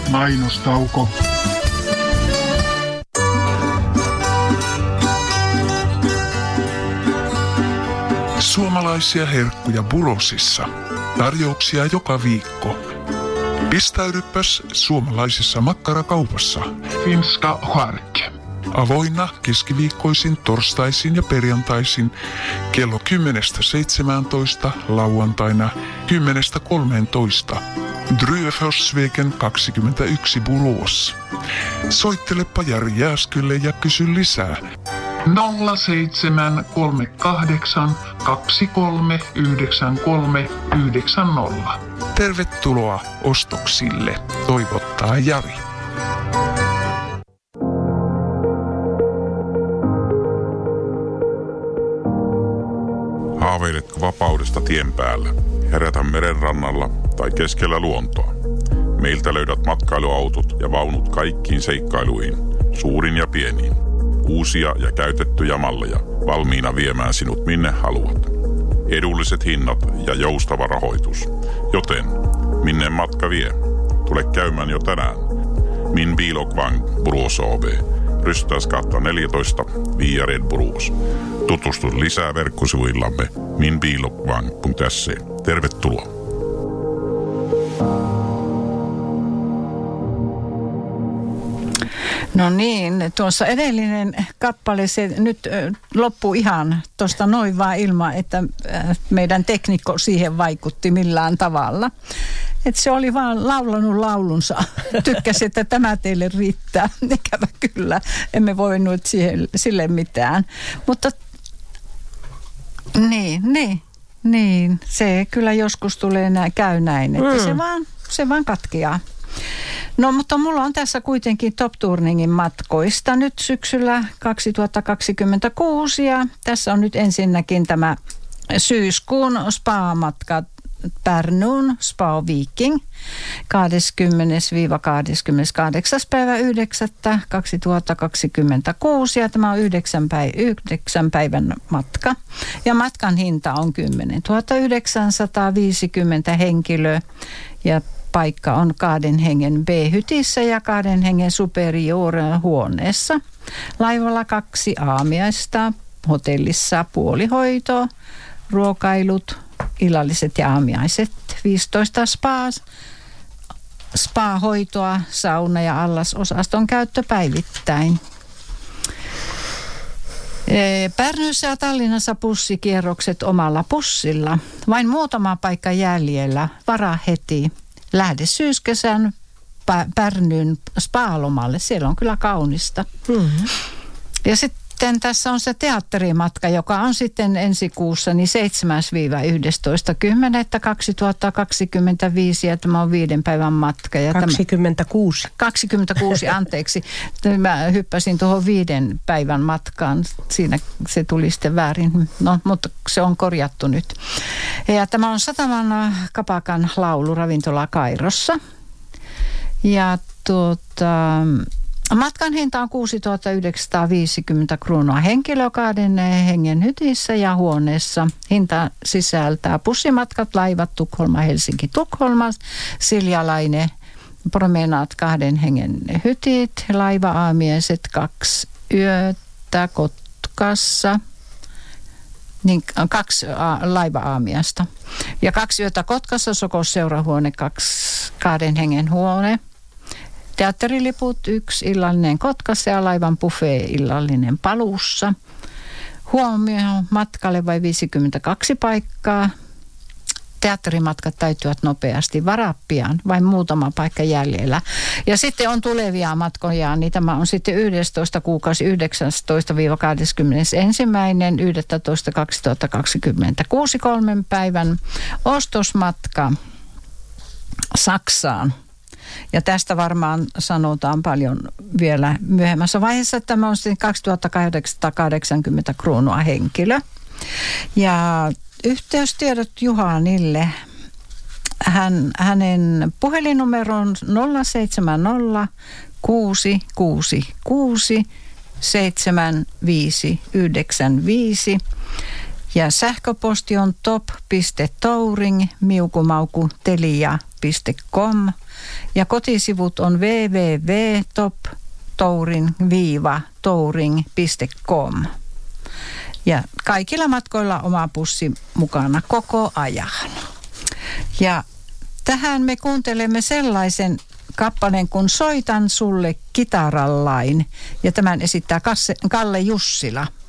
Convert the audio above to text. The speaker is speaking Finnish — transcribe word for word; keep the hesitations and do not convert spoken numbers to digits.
mainostauko. Suomalaisia herkkuja Burosissa. Tarjouksia joka viikko. Pistäydypäs suomalaisessa makkarakaupassa. Finska Charke. Avoinna keskiviikkoisin, torstaisin ja perjantaisin kello kymmenestä seitsemääntoista, lauantaina kymmenestä kolmeentoista. Dryeförsveken kaksikymmentäyksi Borås. Soittelepa Jari Jääskylle ja kysy lisää. nolla seitsemän kolme kahdeksan kaksi kolme yhdeksän kolme yhdeksän nolla. Tervetuloa ostoksille, toivottaa Jari. Haaveiletko vapaudesta tien päällä, herätä meren rannalla tai keskellä luontoa? Meiltä löydät matkailuautot ja vaunut kaikkiin seikkailuihin, suurin ja pieniin. Uusia ja käytettyjä malleja valmiina viemään sinut minne haluat. Edulliset hinnat ja joustava rahoitus. Joten minne matka vie? Tule käymään jo tänään. Min bil och vagn Borås A B. Rystäysgatan neljätoista, Via Red Borås. Tutustu lisää verkkosivuillamme min bil och vagn piste se. Tervetuloa. No niin, tuossa edellinen kappale, se nyt loppuu ihan tuosta noin vaan ilman, että meidän teknikko siihen vaikutti millään tavalla. Että se oli vaan laulanut laulunsa. Tykkäsi, että tämä teille riittää. Ikävä kyllä. Emme voinut siihen, sille mitään. Mutta niin, niin, niin. Se kyllä joskus tulee nää, käy näin, että mm. se, vaan, se vaan katkeaa. No, mutta mulla on tässä kuitenkin Top Turningin matkoista nyt syksyllä kaksituhattakaksikymmentäkuusi ja tässä on nyt ensinnäkin tämä syyskuun spa-matka Pärnuun Spa Viking kahdeskymmenes–kahdeskymmeneskahdeksas päivä yhdeksättä kaksituhattakaksikymmentäkuusi ja tämä on yhdeksän, päiv- yhdeksän päivän matka ja matkan hinta on kymmenentuhatta yhdeksänsataaviisikymmentä henkilöä ja paikka on kahden hengen B-hytissä ja kahden hengen superior huoneessa. Laivalla kaksi aamiaista, hotellissa puolihoito, ruokailut, illalliset ja aamiaiset, viisitoista spa, spa-hoitoa, sauna ja allasosaston käyttö päivittäin. Pärnössä ja Tallinnassa pussikierrokset omalla pussilla. Vain muutama paikka jäljellä. Varaa heti. Lähde syyskesän Pärnyn spa-lomalle. Siellä on kyllä kaunista. Mm-hmm. Ja sitten tässä on se teatterimatka, joka on sitten ensi kuussa niin seitsemäs–yhdestoista kymmenettä kaksituhattakaksikymmentäviisi ja tämä on viiden päivän matka. Ja kaksikymmentäkuusi. Tämä, kaksikymmentäkuusi, anteeksi. Mä hyppäsin tuohon viiden päivän matkaan. Siinä se tuli sitten väärin, no, mutta se on korjattu nyt. Ja tämä on Sataman Kapakan laulu ravintola Kairossa. Ja tuota... Matkan hinta on kuusituhatta yhdeksänsataaviisikymmentä kruunua henkilö kahden hengen hytissä ja huoneessa. Hinta sisältää bussimatkat, laivat Tukholma, Helsinki, Tukholma, Siljalainen, promenaat kahden hengen hytit, laiva-aamieset kaksi yötä Kotkassa, niin kaksi laiva-aamiasta. Ja kaksi yötä Kotkassa, Sokos-seurahuone, kaksi kahden hengen huone. Teatteriliput, yksi illallinen Kotkassa ja laivan buffet illallinen Paluussa. Huomio matkalle vai viisikymmentäkaksi paikkaa. Teatterimatkat täytyvät nopeasti, varaa pian, vain muutama paikka jäljellä. Ja sitten on tulevia matkoja, niin tämä on sitten yhdestoista kuukausi yhdeksästoista–kahdeskymmenesensimmäinen yhdestoista kaksituhattakaksikymmentäkuusi kolmen päivän ostosmatka Saksaan. Ja tästä varmaan sanotaan paljon vielä myöhemmässä vaiheessa. Tämä on sitten kaksituhattakahdeksansataakahdeksankymmentä kruunua henkilö. Ja yhteystiedot Juhanille. Hän, hänen puhelinnumeron nolla seitsemän nolla kuusi kuusi kuusi seitsemän viisi yhdeksän viisi. Ja sähköposti on top piste touring miukumauku telia piste com ja kotisivut on double-u double-u double-u piste top touring touring piste com. Ja kaikilla matkoilla oma pussi mukana koko ajan. Ja tähän me kuuntelemme sellaisen kappaleen kun Soitan sulle kitarallain ja tämän esittää Kalle Jussila.